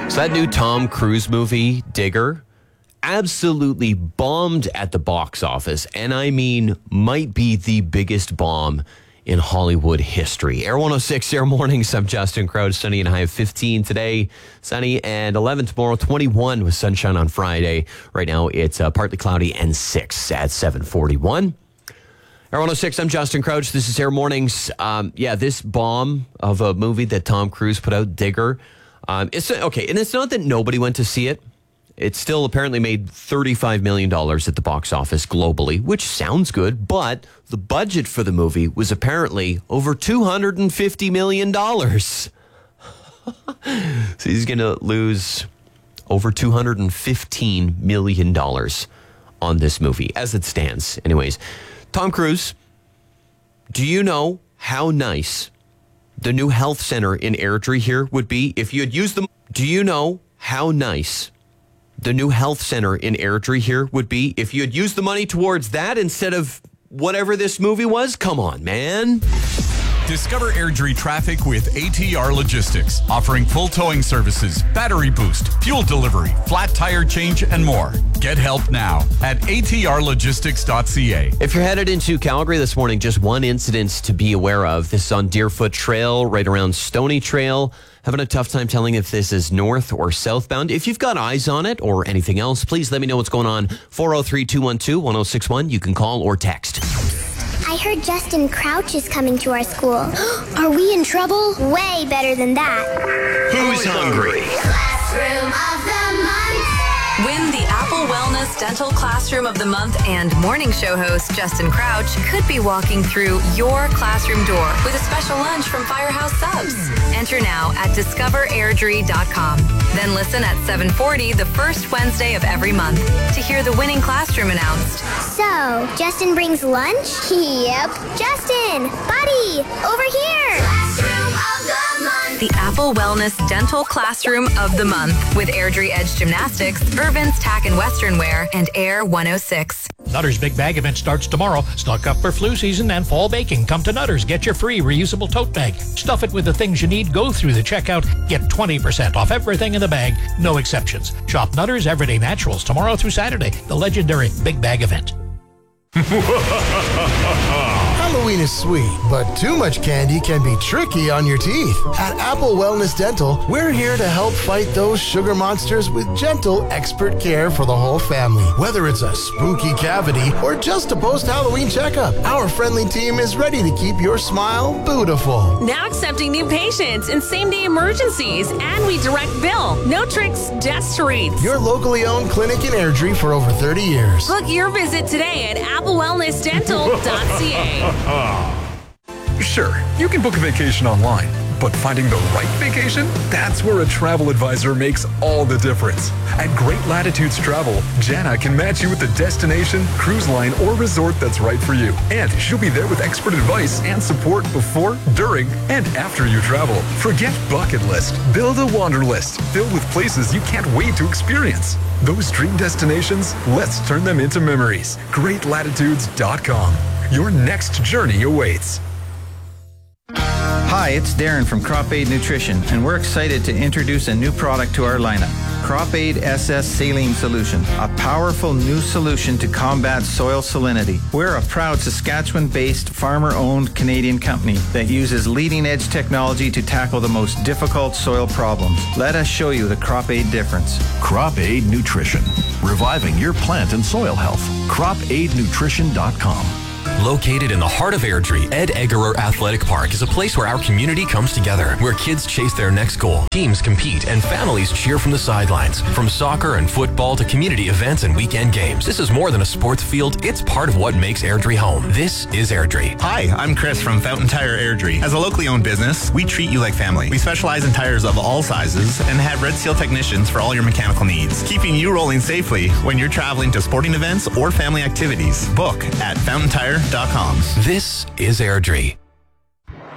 So that new Tom Cruise movie, Digger, absolutely bombed at the box office. And I mean, might be the biggest bomb in Hollywood history. Air 106, Air Mornings. I'm Justin Crouch. Sunny and high of 15 today. Sunny and 11 tomorrow. 21 with sunshine on Friday. Right now, it's partly cloudy and 6 at 7:41. Air 106, I'm Justin Crouch. This is Air Mornings. This bomb of a movie that Tom Cruise put out, Digger. It's okay, and it's not that nobody went to see it. It still apparently made $35 million at the box office globally, which sounds good, but the budget for the movie was apparently over $250 million. So he's going to lose over $215 million on this movie, as it stands. Anyways, Tom Cruise, do you know how nice the new health center in Airdrie here would be if you had used them? Do you know how nice the new health center in Airdrie here would be if you had used the money towards that instead of whatever this movie was? Come on, man. Discover Airdrie traffic with ATR Logistics, offering full towing services, battery boost, fuel delivery, flat tire change, and more. Get help now at atrlogistics.ca. If you're headed into Calgary this morning, just one incident to be aware of. This is on Deerfoot Trail, right around Stony Trail. Having a tough time telling if this is north or southbound. If you've got eyes on it or anything else, please let me know what's going on. 403-212-1061. You can call or text. I heard Justin Crouch is coming to our school. Are we in trouble? Way better than that. Who's hungry? Classroom of the Month. Win the Apple Wellness Dental Classroom of the Month, and morning show host Justin Crouch could be walking through your classroom door with a special lunch from Firehouse Subs. Enter now at discoverairdrie.com. Then listen at 7:40 the first Wednesday of every month to hear the winning classroom announced. So, Justin brings lunch? Yep. Justin, buddy, over here. Classroom of the Month. The Apple Wellness Dental Classroom of the Month with Airdrie Edge Gymnastics, Irvin's Tack and Western Wear, and Air 106. Nutter's Big Bag event starts tomorrow. Stock up for flu season and fall baking. Come to Nutter's. Get your free reusable tote bag. Stuff it with the things you need. Go through the checkout. Get 20% off everything in the bag. No exceptions. Shop Nutter's Everyday Naturals tomorrow through Saturday. The legendary Big Bag event. Halloween is sweet, but too much candy can be tricky on your teeth. At Apple Wellness Dental, we're here to help fight those sugar monsters with gentle, expert care for the whole family. Whether it's a spooky cavity or just a post-Halloween checkup, our friendly team is ready to keep your smile beautiful. Now accepting new patients in same-day emergencies, and we direct bill. No tricks, just treats. Your locally owned clinic in Airdrie for over 30 years. Book your visit today at applewellnessdental.ca. Sure, you can book a vacation online, but finding the right vacation? That's where a travel advisor makes all the difference. At Great Latitudes Travel, Jana can match you with the destination, cruise line, or resort that's right for you. And she'll be there with expert advice and support before, during, and after you travel. Forget bucket list. Build a wander list filled with places you can't wait to experience. Those dream destinations, let's turn them into memories. GreatLatitudes.com. Your next journey awaits. Hi, it's Darren from Crop Aid Nutrition, and we're excited to introduce a new product to our lineup. Crop Aid SS Saline Solution, a powerful new solution to combat soil salinity. We're a proud Saskatchewan-based, farmer-owned Canadian company that uses leading-edge technology to tackle the most difficult soil problems. Let us show you the Crop Aid difference. Crop Aid Nutrition, reviving your plant and soil health. CropAidNutrition.com. Located in the heart of Airdrie, Ed Eggerer Athletic Park is a place where our community comes together, where kids chase their next goal, teams compete, and families cheer from the sidelines. From soccer and football to community events and weekend games, this is more than a sports field, it's part of what makes Airdrie home. This is Airdrie. Hi, I'm Chris from Fountain Tire Airdrie. As a locally owned business, we treat you like family. We specialize in tires of all sizes and have Red Seal technicians for all your mechanical needs, keeping you rolling safely when you're traveling to sporting events or family activities. Book at fountaintire.com. This is Airdrie.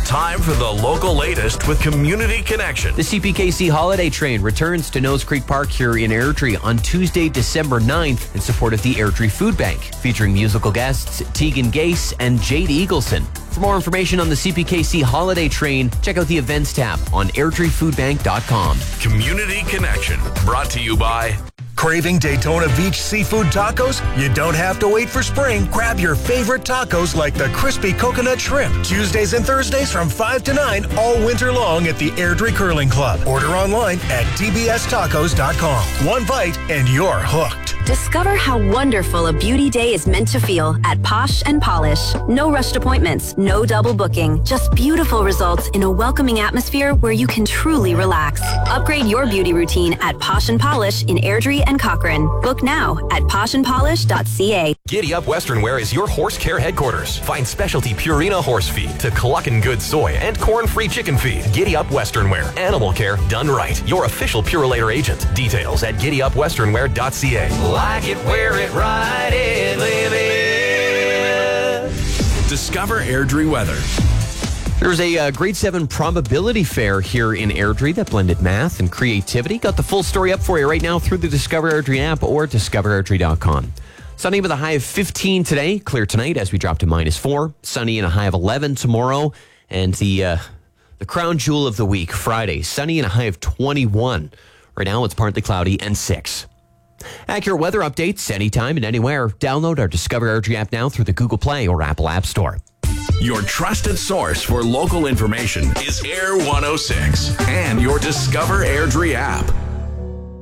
Time for the local latest with Community Connection. The CPKC Holiday Train returns to Nose Creek Park here in Airdrie on Tuesday, December 9th in support of the Airdrie Food Bank, featuring musical guests Tegan Gase and Jade Eagleson. For more information on the CPKC Holiday Train, check out the events tab on airdriefoodbank.com. Community Connection, brought to you by... Craving Daytona Beach seafood tacos? You don't have to wait for spring. Grab your favorite tacos like the crispy coconut shrimp. Tuesdays and Thursdays from 5 to 9 all winter long at the Airdrie Curling Club. Order online at dbstacos.com. One bite and you're hooked. Discover how wonderful a beauty day is meant to feel at Posh and Polish. No rushed appointments, no double booking, just beautiful results in a welcoming atmosphere where you can truly relax. Upgrade your beauty routine at Posh and Polish in Airdrie and Cochrane. Book now at poshandpolish.ca. Giddy Up Western Wear is your horse care headquarters. Find specialty Purina horse feed to Cluckin' Good soy and corn-free chicken feed. Giddy Up Western Wear. Animal care done right. Your official Purolator agent. Details at giddyupwesternwear.ca. Like it, wear it, ride it, live it. Discover Airdrie weather. There's a grade 7 probability fair here in Airdrie that blended math and creativity. Got the full story up for you right now through the Discover Airdrie app or discoverairdrie.com. Sunny with a high of 15 today. Clear tonight as we drop to -4. Sunny and a high of 11 tomorrow. And the crown jewel of the week, Friday. Sunny and a high of 21. Right now it's partly cloudy and 6. Accurate weather updates anytime and anywhere. Download our Discover Airdrie app now through the Google Play or Apple App Store. Your trusted source for local information is Air 106 and your Discover Airdrie app.